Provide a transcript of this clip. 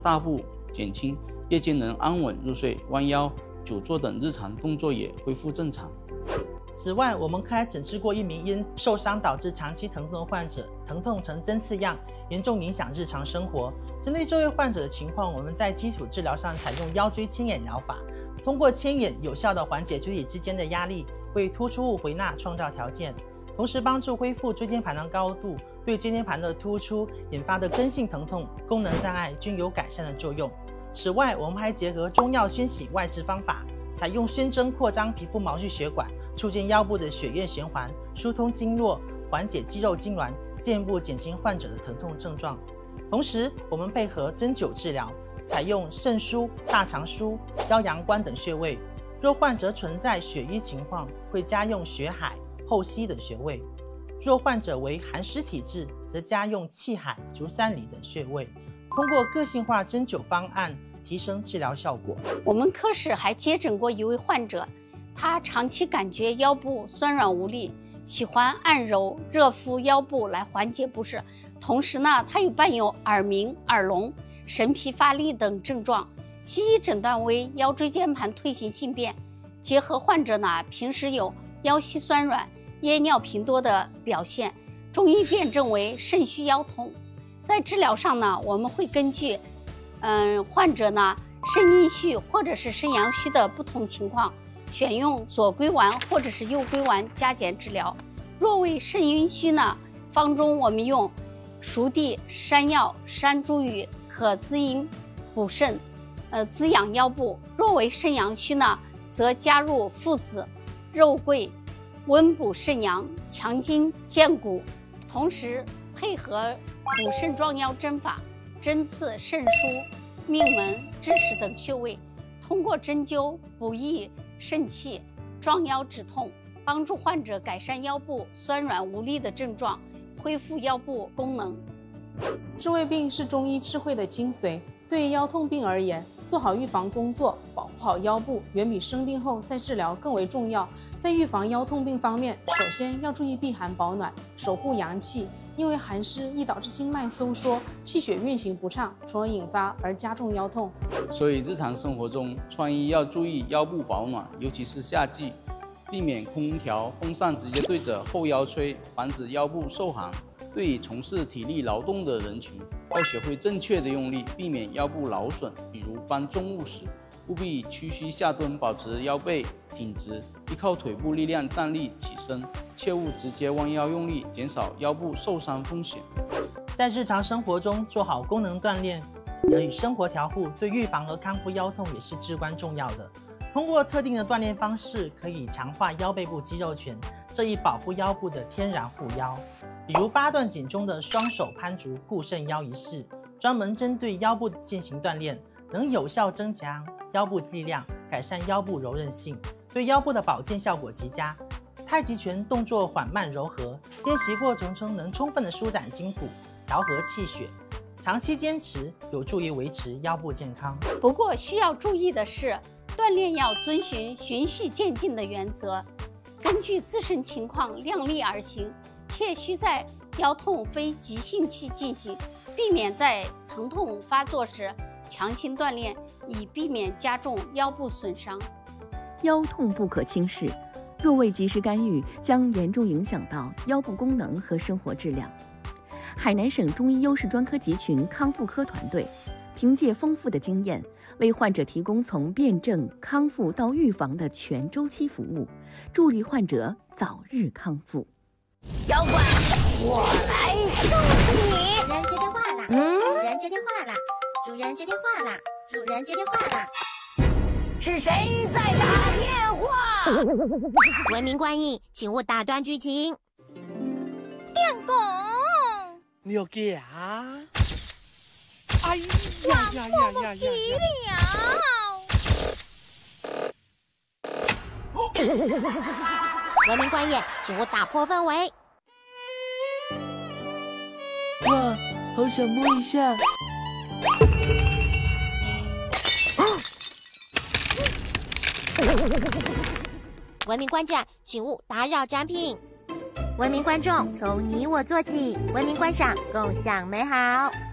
大幅减轻，夜间能安稳入睡，弯腰、久坐等日常动作也恢复正常。 此外，我们还诊治过一名因受伤导致长期疼痛的患者，疼痛呈针刺样，严重影响日常生活。针对这位患者的情况，我们在基础治疗上采用腰椎牵引疗法，通过牵引有效地缓解椎体之间的压力，为突出物回纳创造条件，同时帮助恢复椎间盘的高度，对椎间盘的突出引发的根性疼痛、功能障碍均有改善的作用。此外，我们还结合中药宣洗外治方法，采用宣针扩张皮肤毛细血管，促进腰部的血液循环，疏通经络，缓解肌肉痉挛，进一步减轻患者的疼痛症状。同时，我们配合针灸治疗，采用肾腧、大肠腧、腰阳关等穴位。若患者存在血瘀情况，会加用血海、后溪等穴位；若患者为寒湿体质，则加用气海、足三里等穴位。通过个性化针灸方案，提升治疗效果。 我们科室还接诊过一位患者，他长期感觉腰部酸软无力，喜欢按揉、热敷腰部来缓解不适。同时呢，他又伴有耳鸣、耳聋、神疲乏力等症状。西医诊断为腰椎间盘退行性变，结合患者呢平时有腰膝酸软、夜尿频多的表现，中医辨证为肾虚腰痛。在治疗上呢，我们会根据患者呢肾阴虚或者是肾阳虚的不同情况，选用左归丸或者是右归丸加减治疗。若为肾阴虚呢，方中我们用熟地、山药、山茱萸可滋阴补肾，滋养腰部。若为肾阳虚呢，则加入附子、肉桂，温补肾阳，强筋健骨，同时配合补肾壮腰针法，针刺肾腧、命门、至室等穴位，通过针灸补益肾气，壮腰止痛，帮助患者改善腰部酸软无力的症状，恢复腰部功能。 治胃病是中医智慧的精髓。对于腰痛病而言，做好预防工作，保护好腰部，远比生病后再治疗更为重要。在预防腰痛病方面，首先要注意避寒保暖，守护阳气。因为寒湿易导致经脉收缩，气血运行不畅，从而引发而加重腰痛。 所以日常生活中穿衣要注意腰部保暖，尤其是夏季，避免空调、风扇直接对着后腰吹，防止腰部受寒。对于从事体力劳动的人群，要学会正确的用力，避免腰部劳损。比如搬重物时，务必屈膝下蹲，保持腰背挺直，依靠腿部力量站立起身，切勿直接弯腰用力，减少腰部受伤风险。 在日常生活中做好功能锻炼与生活调护，对预防和康复腰痛也是至关重要的。通过特定的锻炼方式，可以强化腰背部肌肉群，这一保护腰部的天然护腰。比如八段锦中的双手攀足固肾腰一式，专门针对腰部进行锻炼，能有效增强腰部力量，改善腰部柔韧性，对腰部的保健效果极佳。太极拳动作缓慢柔和，练习过程中能充分的舒展筋骨，调和气血，长期坚持有助于维持腰部健康。 不过需要注意的是，锻炼要遵循循序渐进的原则，根据自身情况量力而行，切需在腰痛非急性期进行，避免在疼痛发作时强行锻炼，以避免加重腰部损伤。 腰痛不可轻视，若未及时干预，将严重影响到腰部功能和生活质量。海南省中医优势专科集群康复科团队凭借丰富的经验，为患者提供从辨证、康复到预防的全周期服务，助力患者早日康复。 妖怪，我来收拾你！主人接电话了，主人接电话了，主人接电话了，主人接电话了。是谁在打电话？ 文明观印，请勿打断剧情。 电工， 你有给啊？哎呀呀呀呀呀！ 文明观印，请勿打破氛围。 哇，好想摸一下。 文明观战，请勿打扰展品。文明观众，从你我做起，文明观赏，共享美好。